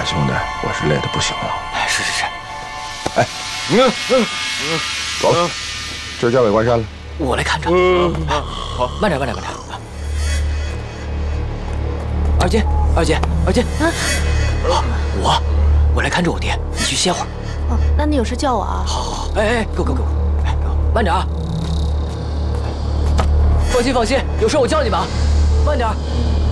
大兄弟，我是累得不行了。 哎，是。 哎，走了，这交给关山了。 我来看着。 好， 慢点。二姐，我来看着我爹，你去歇会儿。 哦，那你有事叫我啊。 好，哎，给我，哎，慢点啊。放心，有事我叫你们啊，慢点。